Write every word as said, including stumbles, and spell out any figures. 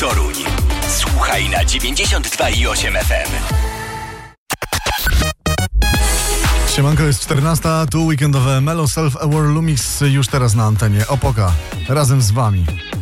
Toruń. Słuchaj na dziewięćdziesiąt dwa i osiem F M. Siemanko, jest czternasta, tu weekendowe Melo Self Aware Lumix już teraz na antenie. Opoka, razem z wami.